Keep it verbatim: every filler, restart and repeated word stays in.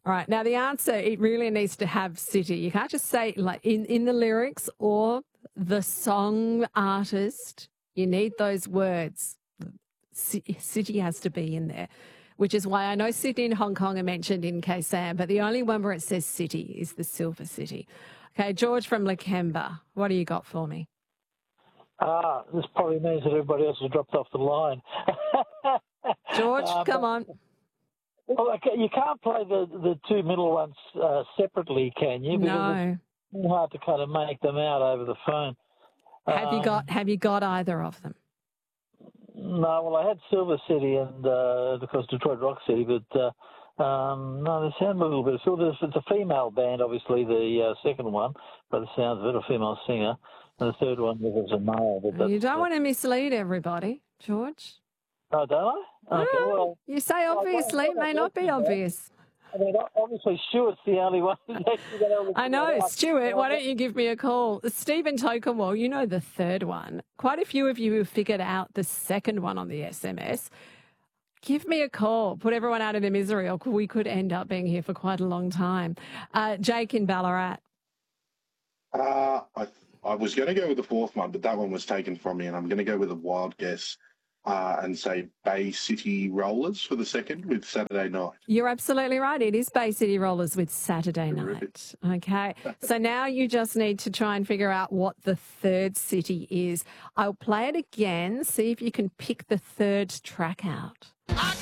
All right. Now, the answer, it really needs to have city. You can't just say like in, in the lyrics or the song artist. You need those words. C- City has to be in there, which is why I know Sydney and Hong Kong are mentioned in K S A M, but the only one where it says city is the Silver City. Okay, George from Lakemba, what do you got for me? Ah, this probably means that everybody else has dropped off the line. George, uh, come but, on. Well, okay, you can't play the, the two middle ones uh, separately, can you? Because No. it's hard to kind of make them out over the phone. Have you Um, got Have you got either of them? No, well, I had Silver City and, uh, of course, Detroit Rock City, but uh, um, no, they sound a little bit of Silver. It's a female band, obviously, the uh, second one, by the sounds of it, a female singer. And the third one was a male. But You that's, don't uh, want to mislead everybody, George. oh, don't I? Okay, Well, well. you say well, obviously, it may not be obvious. I mean, obviously, Stuart's the only one who's actually going to. I know, Stuart, why don't you give me a call? Stephen Tokenwall, you know the third one. Quite a few of you have figured out the second one on the S M S. Give me a call. Put everyone out of their misery, or we could end up being here for quite a long time. Uh, Jake in Ballarat. Uh, I, I was going to go with the fourth one, but that one was taken from me, and I'm going to go with a wild guess uh, and say Bay City Rollers for the second with Saturday Night. You're absolutely right. It is Bay City Rollers with Saturday Terrific. Night. Okay. So now you just need to try and figure out what the third city is. I'll play it again. See if you can pick the third track out.